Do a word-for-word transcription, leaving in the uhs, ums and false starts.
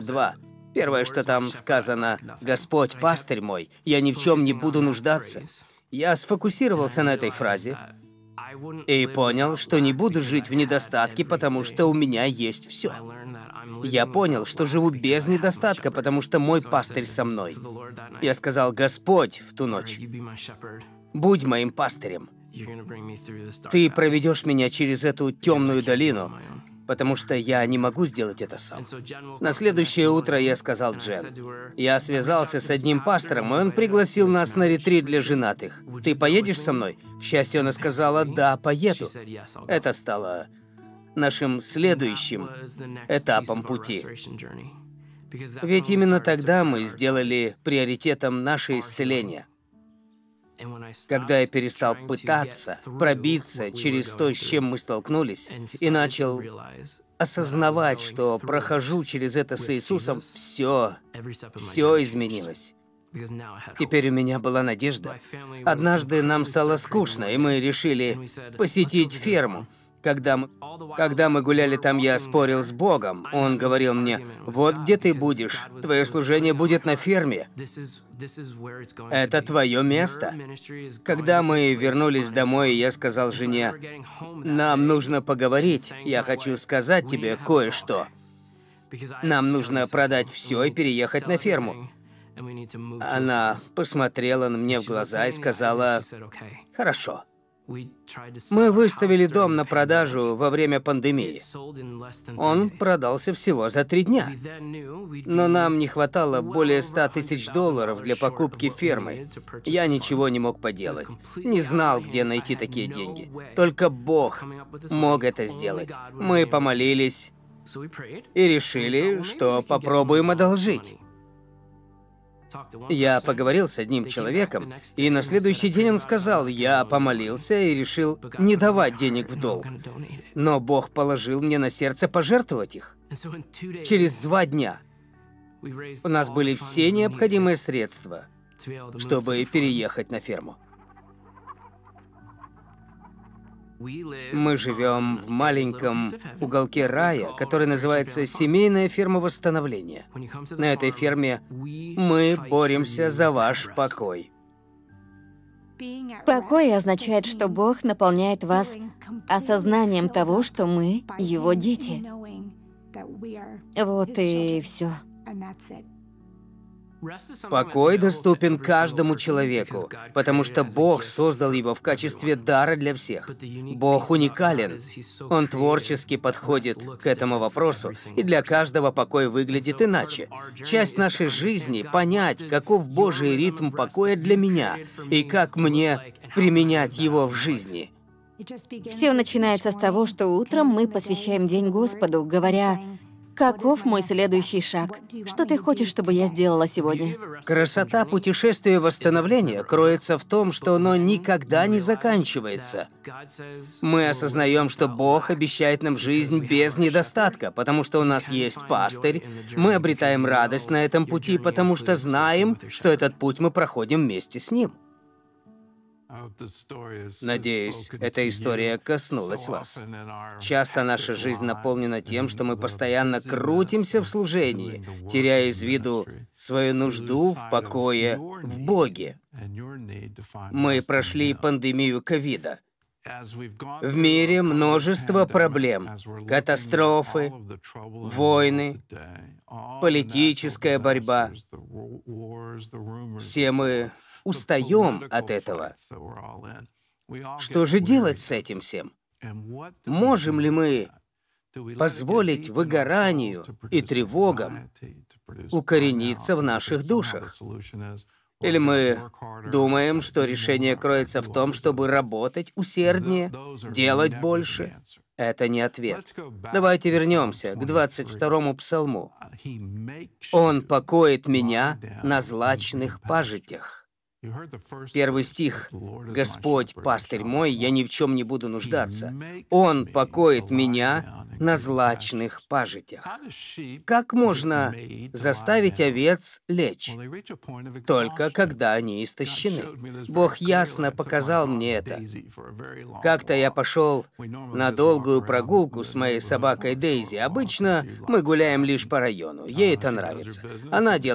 два. Первое, что там сказано: «Господь, пастырь мой, я ни в чем не буду нуждаться». Я сфокусировался на этой фразе и понял, что не буду жить в недостатке, потому что у меня есть все. Я понял, что живу без недостатка, потому что мой пастырь со мной. Я сказал: «Господь», в ту ночь, «будь моим пастырем. Ты проведешь меня через эту темную долину, потому что я не могу сделать это сам». На следующее утро я сказал Джен. Я связался с одним пастором, и он пригласил нас на ретрит для женатых. «Ты поедешь со мной?» К счастью, она сказала: «Да, поеду». Это стало нашим следующим этапом пути. Ведь именно тогда мы сделали приоритетом наше исцеление. Когда я перестал пытаться пробиться через то, с чем мы столкнулись, и начал осознавать, что прохожу через это с Иисусом, все, все изменилось. Теперь у меня была надежда. Однажды нам стало скучно, и мы решили посетить ферму. Когда мы, когда мы гуляли там, я спорил с Богом. Он говорил мне: «Вот где ты будешь. Твое служение будет на ферме. Это твое место». Когда мы вернулись домой, я сказал жене: «Нам нужно поговорить. Я хочу сказать тебе кое-что. Нам нужно продать все и переехать на ферму». Она посмотрела мне в глаза и сказала: «Хорошо». Мы выставили дом на продажу во время пандемии. Он продался всего за три дня. Но нам не хватало более ста тысяч долларов для покупки фермы. Я ничего не мог поделать. Не знал, где найти такие деньги. Только Бог мог это сделать. Мы помолились и решили, что попробуем одолжить. Я поговорил с одним человеком, и на следующий день он сказал: «Я помолился и решил не давать денег в долг, но Бог положил мне на сердце пожертвовать их». Через два дня у нас были все необходимые средства, чтобы переехать на ферму. Мы живем в маленьком уголке рая, который называется «Семейная ферма восстановления». На этой ферме мы боремся за ваш покой. Покой означает, что Бог наполняет вас осознанием того, что мы Его дети. Вот и все. Покой доступен каждому человеку, потому что Бог создал его в качестве дара для всех. Бог уникален. Он творчески подходит к этому вопросу, и для каждого покой выглядит иначе. Часть нашей жизни — понять, каков Божий ритм покоя для меня, и как мне применять его в жизни. Все начинается с того, что утром мы посвящаем день Господу, говоря: «Каков мой следующий шаг? Что ты хочешь, чтобы я сделала сегодня?» Красота путешествия восстановления кроется в том, что оно никогда не заканчивается. Мы осознаем, что Бог обещает нам жизнь без недостатка, потому что у нас есть пастырь. Мы обретаем радость на этом пути, потому что знаем, что этот путь мы проходим вместе с Ним. Надеюсь, эта история коснулась вас. Часто наша жизнь наполнена тем, что мы постоянно крутимся в служении, теряя из виду свою нужду в покое в Боге. Мы прошли пандемию ковида. В мире множество проблем, катастрофы, войны, политическая борьба. Все мы устаем от этого. Что же делать с этим всем? Можем ли мы позволить выгоранию и тревогам укорениться в наших душах? Или мы думаем, что решение кроется в том, чтобы работать усерднее, делать больше? Это не ответ. Давайте вернемся к двадцать второму псалму. «Он покоит меня на злачных пажитях». Первый стих. «Господь, пастырь мой, я ни в чем не буду нуждаться. Он покоит меня на злачных пажитях». Как можно заставить овец лечь? Только когда они истощены. Бог ясно показал мне это. Как-то я пошел на долгую прогулку с моей собакой Дейзи. Обычно мы гуляем лишь по району. Ей это нравится. Она делает